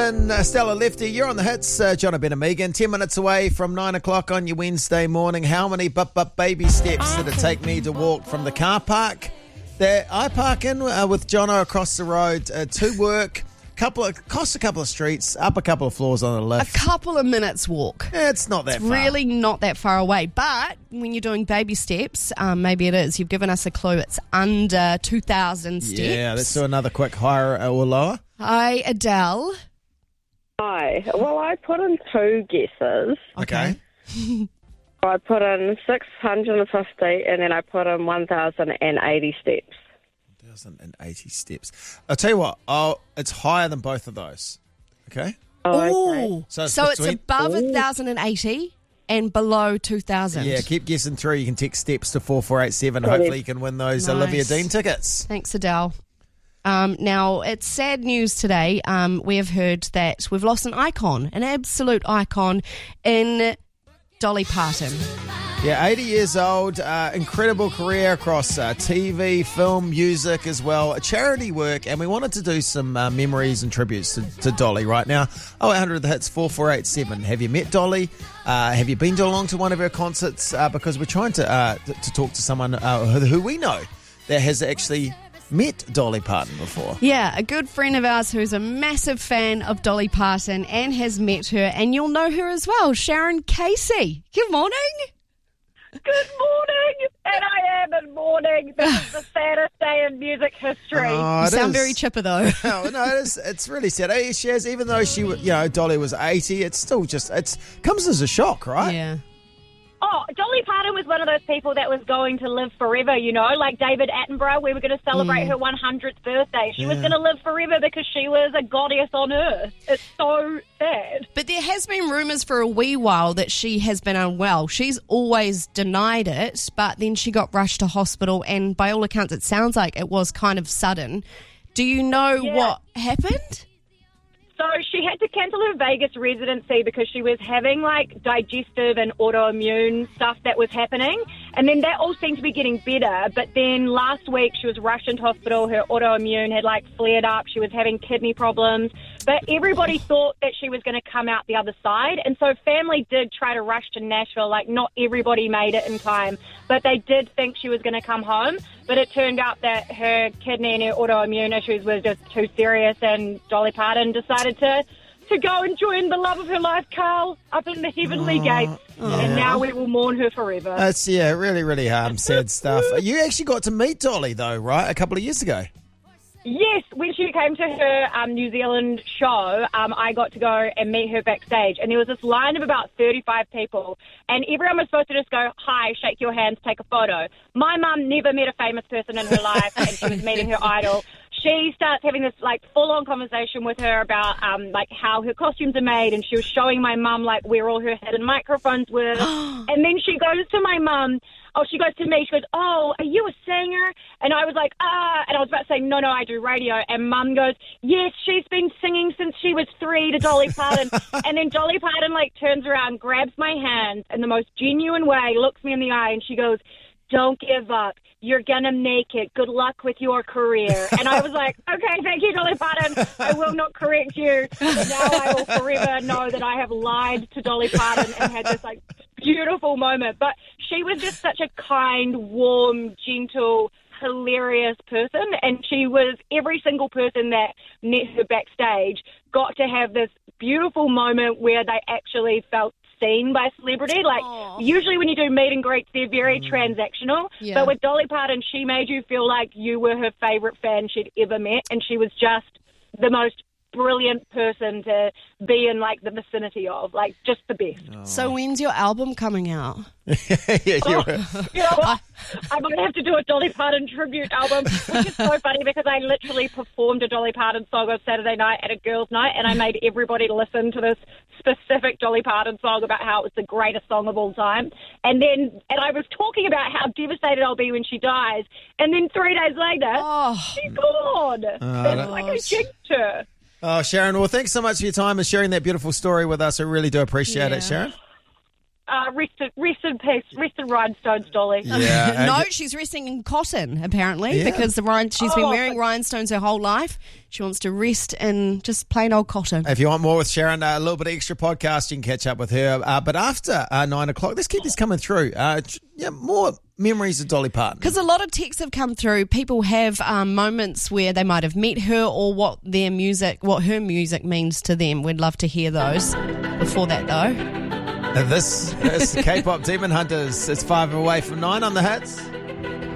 Simon, Stella Lefty, you're on the hits. John Ben and Megan, 10 minutes away from 9 o'clock on your Wednesday morning. How many baby steps did it take me to walk from the car park that I park in with Jono across the road to work? Cost a couple of streets, up a couple of floors on a lift. A couple of minutes walk. It's not that far. Really not that far away. But when you're doing baby steps, maybe it is. You've given us a clue. It's under 2,000 steps. Yeah, let's do another quick higher or lower. Hi, Adele. Hi. Well, I put in two guesses. Okay. I put in 650 and then I put in 1,080 steps. 1,080 steps. I'll tell you what, it's higher than both of those. Okay? Oh, Okay. so it's above 1,080 and below 2,000. Yeah, keep guessing through. You can text steps to 4487. Hopefully you can win those Olivia Dean tickets. Thanks, Adele. Now, it's sad news today. We have heard that we've lost an icon, an absolute icon in Dolly Parton. Yeah, 80 years old, incredible career across TV, film, music as well, charity work, and we wanted to do some memories and tributes to Dolly right now. 0800 The Hits 4487. Have you met Dolly? Have you been along to one of her concerts? Because we're trying to talk to someone who we know that has actually met Dolly Parton before. Yeah, a good friend of ours who's a massive fan of Dolly Parton and has met her, and you'll know her as well, Sharon Casey. Good morning. Good morning, and I am in mourning. This is the saddest day in music history. You sound very chipper, though. No, it's really sad. Hey, Shaz, even though Dolly was 80, it's still it comes as a shock, right? Yeah. Oh, Dolly Parton was one of those people that was going to live forever, like David Attenborough. We were going to celebrate her 100th birthday. She was going to live forever because she was a goddess on earth. It's so sad. But there has been rumours for a wee while that she has been unwell. She's always denied it, but then she got rushed to hospital, and by all accounts, it sounds like it was kind of sudden. Do you know what happened? So she had to cancel her Vegas residency because she was having digestive and autoimmune stuff that was happening. And then that all seemed to be getting better. But then last week she was rushed into hospital. Her autoimmune had flared up. She was having kidney problems. But everybody thought that she was going to come out the other side. And so family did try to rush to Nashville. Not everybody made it in time. But they did think she was going to come home. But it turned out that her kidney and her autoimmune issues were just too serious. And Dolly Parton decided to go and join the love of her life, Carl, up in the heavenly gates. And now we will mourn her forever. That's, really, really sad stuff. You actually got to meet Dolly, though, right, a couple of years ago? Yes, when she came to her New Zealand show, I got to go and meet her backstage. And there was this line of about 35 people. And everyone was supposed to just go, hi, shake your hands, take a photo. My mum never met a famous person in her life, and she was meeting her idol. She starts having this full-on conversation with her about how her costumes are made, and she was showing my mum where all her hidden microphones were. And then she goes to my mum. Oh, she goes to me. She goes, oh, are you a singer? And I was like, and I was about to say, no, I do radio. And Mum goes, yes, she's been singing since she was 3 to Dolly Parton. And then Dolly Parton turns around, grabs my hand in the most genuine way, looks me in the eye, and she goes, don't give up. You're going to make it. Good luck with your career. And I was like, okay, thank you, Dolly Parton. I will not correct you. But now I will forever know that I have lied to Dolly Parton and had this beautiful moment. But she was just such a kind, warm, gentle, hilarious person. And she was, every single person that met her backstage got to have this beautiful moment where they actually felt seen by celebrity. Usually when you do meet and greets, they're very transactional. Yeah. But with Dolly Parton, she made you feel like you were her favourite fan she'd ever met, and she was just the most brilliant person to be in the vicinity of, just the best. So when's your album coming out? I might have to do a Dolly Parton tribute album, which is so funny because I literally performed a Dolly Parton song on Saturday night at a girls' night, and I made everybody listen to this specific Dolly Parton song about how it was the greatest song of all time. And I was talking about how devastated I'll be when she dies, and then 3 days later, she's gone. It's like I jinxed her. Oh, Sharon, well, thanks so much for your time and sharing that beautiful story with us. I really do appreciate it, Sharon. Rest in peace. Rest in rhinestones, Dolly. Yeah. No, she's resting in cotton, apparently, Yeah. because she's been wearing rhinestones her whole life. She wants to rest in just plain old cotton. If you want more with Sharon, a little bit of extra podcast, you can catch up with her. But after 9 o'clock, let's keep this coming through. More memories of Dolly Parton. Because a lot of texts have come through. People have moments where they might have met her or what her music means to them. We'd love to hear those. Before that, though. This is K-Pop Demon Hunters. It's 5 away from 9 on the hits.